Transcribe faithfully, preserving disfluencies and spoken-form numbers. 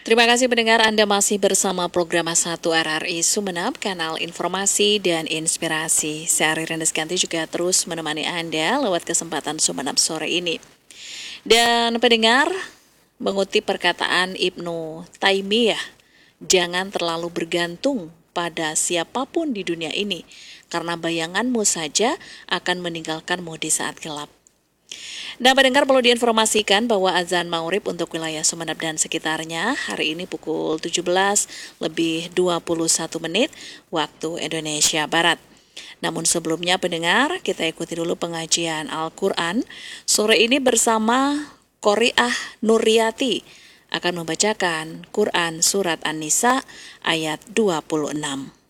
Terima kasih pendengar, Anda masih bersama program satu R R I Sumeneb, kanal informasi dan inspirasi. Saya Ari Rendes-Ganti juga terus menemani Anda lewat kesempatan Sumeneb sore ini. Dan pendengar, mengutip perkataan Ibnu Taimiyah, jangan terlalu bergantung pada siapapun di dunia ini, karena bayanganmu saja akan meninggalkanmu di saat gelap. Nah, pendengar, perlu diinformasikan bahwa azan Maghrib untuk wilayah Sumeneb dan sekitarnya hari ini pukul tujuh belas lebih dua puluh satu menit waktu Indonesia Barat. Namun sebelumnya pendengar, kita ikuti dulu pengajian Al-Quran. Sore ini bersama Qori'ah Nuriyati akan membacakan Quran Surat An-Nisa ayat dua puluh enam.